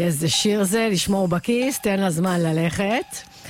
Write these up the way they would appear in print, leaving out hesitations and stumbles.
איזה שיר זה, לשמור בכיס, תן לה זמן ללכת.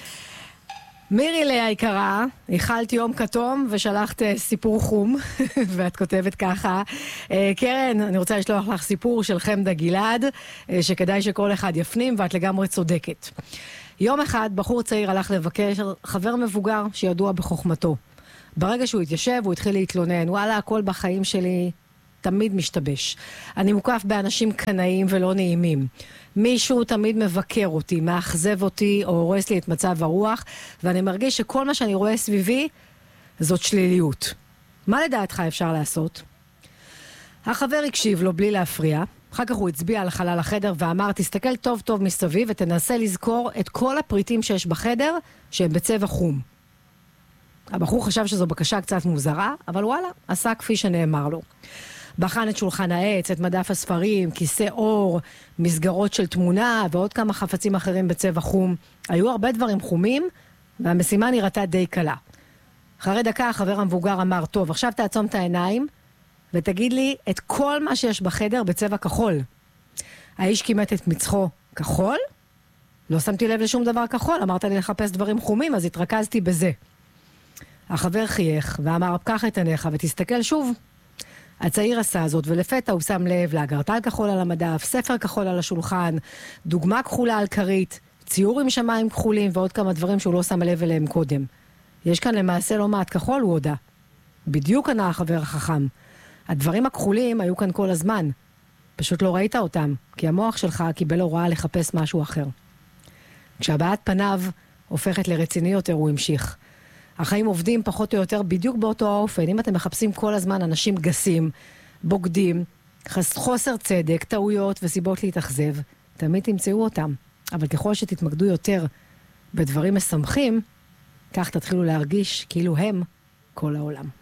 מירי היקרה, איחלת יום כתום ושלחת סיפור חום, ואת כותבת ככה, קרן, אני רוצה לשלוח לך סיפור של חמדה גלעד, שכדאי שכל אחד יפנים, ואת לגמרי צודקת. יום אחד בחור צעיר הלך לבקש חבר מבוגר שידוע בחוכמתו. ברגע שהוא התיישב, הוא התחיל להתלונן, וואלה, הכל בחיים שלי תמיד משתבש. אני מוקף באנשים קנאים ולא נעימים. מישהו תמיד מבקר אותי, מאכזב אותי או הורס לי את מצב הרוח, ואני מרגיש שכל מה שאני רואה סביבי זאת שליליות. מה לדעתך אפשר לעשות? החבר הקשיב לו בלי להפריע, אחר כך הוא הצביע על חלל החדר ואמר, תסתכל טוב טוב מסביב ותנסה לזכור את כל הפריטים שיש בחדר שהם בצבע חום. הבחור חשב שזו בקשה קצת מוזרה, אבל וואלה, עשה כפי שנאמר לו. בחן את שולחן העץ, את מדף הספרים, כיסא אור, מסגרות של תמונה ועוד כמה חפצים אחרים בצבע חום. היו הרבה דברים חומים, והמשימה נראתה די קלה. אחרי דקה החבר המבוגר אמר, טוב, עכשיו תעצום את העיניים, ותגיד לי את כל מה שיש בחדר בצבע כחול. האיש כימת את מצחו, כחול? לא שמתי לב לשום דבר כחול, אמרת לי לחפש דברים חומים, אז התרכזתי בזה. החבר חייך ואמר, פקח את עיניך ותסתכל שוב. הצעיר עשה זאת, ולפתע הוא שם לב לאגרטל כחול על המדף, ספר כחול על השולחן, דוגמה כחולה על כרית, ציור עם שמיים כחולים ועוד כמה דברים שהוא לא שם לב אליהם קודם. יש כאן למעשה לא מעט כחול, הוא הודע. בדיוק ענה החבר החכם. הדברים הכחולים היו כאן כל הזמן. פשוט לא ראית אותם, כי המוח שלך קיבל הוראה לחפש משהו אחר. כשהבעת פניו הופכת לרציני יותר, הוא המשיך. החיים עובדים פחות או יותר בדיוק באותו האופן. אם אתם מחפשים כל הזמן אנשים גסים, בוגדים, חוסר צדק, טעויות וסיבות להתאכזב, תמיד תמצאו אותם. אבל ככל שתתמקדו יותר בדברים משמחים, כך תתחילו להרגיש כאילו הם כל העולם.